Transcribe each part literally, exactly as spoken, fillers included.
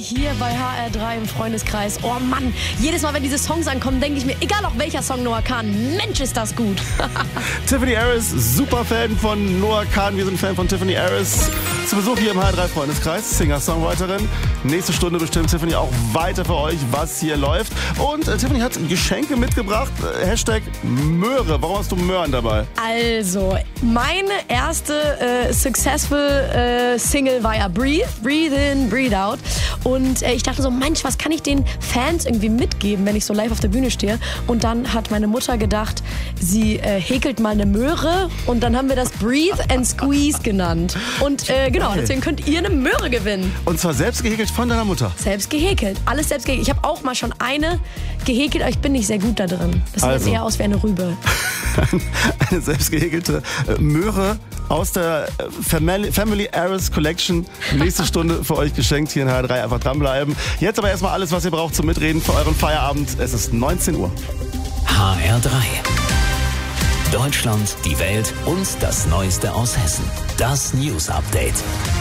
hier bei H R drei im Freundeskreis. Oh Mann, jedes Mal, wenn diese Songs ankommen, denke ich mir, egal auch welcher Song Noah Kahan, Mensch, ist das gut. Tiffany Harris, super Fan von Noah Kahan. Wir sind Fan von Tiffany Harris. Zu Besuch hier im H R drei Freundeskreis, Singer-Songwriterin. Nächste Stunde bestimmt Tiffany auch weiter für euch, was hier läuft. Und äh, Tiffany hat Geschenke mitgebracht. Äh, Hashtag Möhre. Warum hast du Möhren dabei? Also, meine erste äh, successful äh, Single war ja Breathe. Breathe in, Breathe out. Und äh, ich dachte so, Mensch, was kann ich den Fans irgendwie mitgeben, wenn ich so live auf der Bühne stehe? Und dann hat meine Mutter gedacht, sie äh, häkelt mal eine Möhre. Und dann haben wir das Breathe and Squeeze genannt. Und äh, genau, deswegen könnt ihr eine Möhre gewinnen. Und zwar selbst gehäkelt von deiner Mutter? Selbst gehäkelt. Alles selbst gehäkelt. Ich habe auch mal schon eine gehäkelt, aber ich bin nicht sehr gut da drin. Das sieht also eher aus wie eine Rübe. Eine selbst gehäkelte Möhre aus der Family, Family Harris Collection. Nächste Stunde für euch geschenkt hier in H R drei. Einfach dranbleiben. Jetzt aber erstmal alles, was ihr braucht zum Mitreden für euren Feierabend. Es ist neunzehn Uhr. H R drei. Deutschland, die Welt und das Neueste aus Hessen. Das News Update.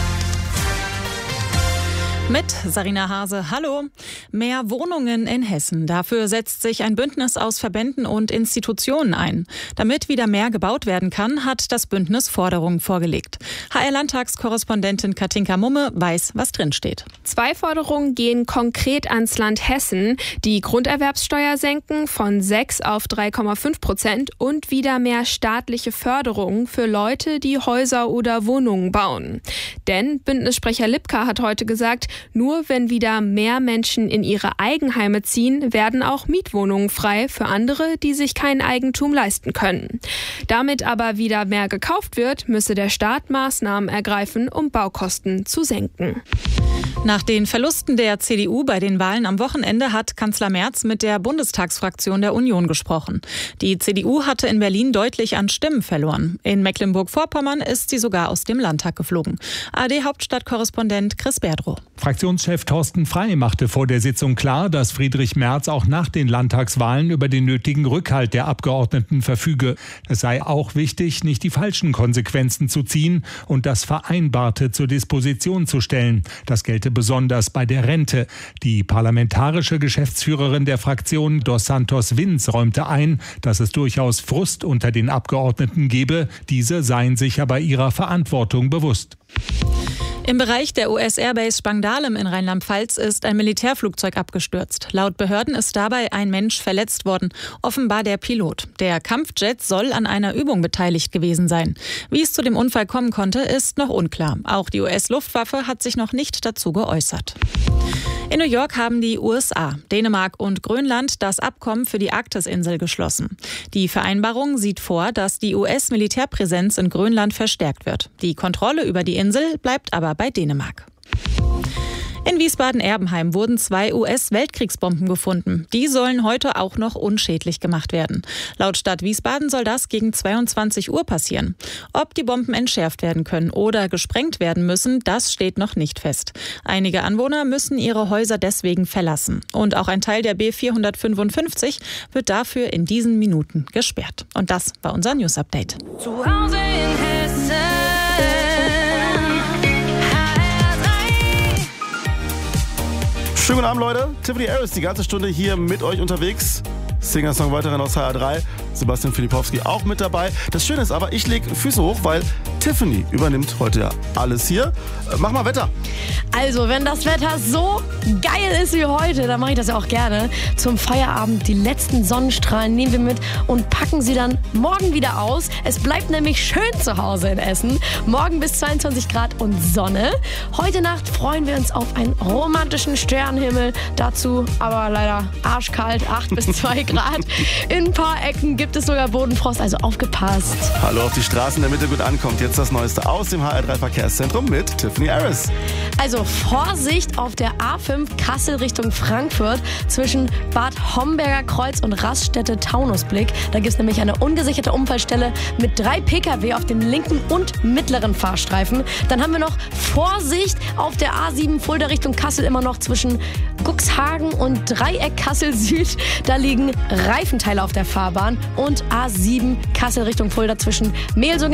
Mit Sarina Hase, hallo. Mehr Wohnungen in Hessen. Dafür setzt sich ein Bündnis aus Verbänden und Institutionen ein. Damit wieder mehr gebaut werden kann, hat das Bündnis Forderungen vorgelegt. H R-Landtagskorrespondentin Katinka Mumme weiß, was drinsteht. Zwei Forderungen gehen konkret ans Land Hessen. Die Grunderwerbssteuer senken von sechs auf drei Komma fünf Prozent und wieder mehr staatliche Förderung für Leute, die Häuser oder Wohnungen bauen. Denn Bündnissprecher Lipka hat heute gesagt, nur wenn wieder mehr Menschen in ihre Eigenheime ziehen, werden auch Mietwohnungen frei für andere, die sich kein Eigentum leisten können. Damit aber wieder mehr gekauft wird, müsse der Staat Maßnahmen ergreifen, um Baukosten zu senken. Nach den Verlusten der C D U bei den Wahlen am Wochenende hat Kanzler Merz mit der Bundestagsfraktion der Union gesprochen. Die C D U hatte in Berlin deutlich an Stimmen verloren. In Mecklenburg-Vorpommern ist sie sogar aus dem Landtag geflogen. A R D-Hauptstadtkorrespondent Chris Berdrow. Fraktionschef Thorsten Frey machte vor der Sitzung klar, dass Friedrich Merz auch nach den Landtagswahlen über den nötigen Rückhalt der Abgeordneten verfüge. Es sei auch wichtig, nicht die falschen Konsequenzen zu ziehen und das Vereinbarte zur Disposition zu stellen. Das gelte besonders bei der Rente. Die parlamentarische Geschäftsführerin der Fraktion, Dos Santos Vinz, räumte ein, dass es durchaus Frust unter den Abgeordneten gebe. Diese seien sich aber ihrer Verantwortung bewusst. Im Bereich der U S-Airbase Spangdahlem in Rheinland-Pfalz ist ein Militärflugzeug abgestürzt. Laut Behörden ist dabei ein Mensch verletzt worden, offenbar der Pilot. Der Kampfjet soll an einer Übung beteiligt gewesen sein. Wie es zu dem Unfall kommen konnte, ist noch unklar. Auch die U S-Luftwaffe hat sich noch nicht dazu geäußert. In New York haben die U S A, Dänemark und Grönland das Abkommen für die Arktisinsel geschlossen. Die Vereinbarung sieht vor, dass die U S-Militärpräsenz in Grönland verstärkt wird. Die Kontrolle über die Insel bleibt aber bei Dänemark. In Wiesbaden-Erbenheim wurden zwei U S-Weltkriegsbomben gefunden. Die sollen heute auch noch unschädlich gemacht werden. Laut Stadt Wiesbaden soll das gegen zweiundzwanzig Uhr passieren. Ob die Bomben entschärft werden können oder gesprengt werden müssen, das steht noch nicht fest. Einige Anwohner müssen ihre Häuser deswegen verlassen. Und auch ein Teil der B vierhundertfünfundfünfzig wird dafür in diesen Minuten gesperrt. Und das war unser News-Update. Zu Hause in Hessen. Schönen guten Abend, Leute. Tiffany Harris, die ganze Stunde hier mit euch unterwegs. Singer-Songwriterin aus H R drei. Sebastian Filipowski auch mit dabei. Das Schöne ist aber, ich lege Füße hoch, weil Tiffany übernimmt heute ja alles hier. Mach mal Wetter. Also, wenn das Wetter so geil ist wie heute, dann mache ich das ja auch gerne. Zum Feierabend die letzten Sonnenstrahlen nehmen wir mit und packen sie dann morgen wieder aus. Es bleibt nämlich schön zu Hause in Essen. Morgen bis zweiundzwanzig Grad und Sonne. Heute Nacht freuen wir uns auf einen romantischen Sternenhimmel. Dazu aber leider arschkalt, acht bis zwei Grad. In ein paar Ecken gibt es sogar Bodenfrost, also aufgepasst. Hallo auf die Straßen der Mitte gut ankommt. Jetzt das Neueste aus dem H R drei Verkehrszentrum mit Tiffany Harris. Also Vorsicht auf der A fünf Kassel Richtung Frankfurt zwischen Bad Homberger Kreuz und Raststätte-Taunusblick. Da gibt es nämlich eine ungesicherte Unfallstelle mit drei Pkw auf dem linken und mittleren Fahrstreifen. Dann haben wir noch Vorsicht auf der A sieben Fulda Richtung Kassel immer noch zwischen Guxhagen und Dreieck Kassel Süd. Da liegen Reifenteile auf der Fahrbahn und A sieben Kassel Richtung Fulda zwischen Melsungen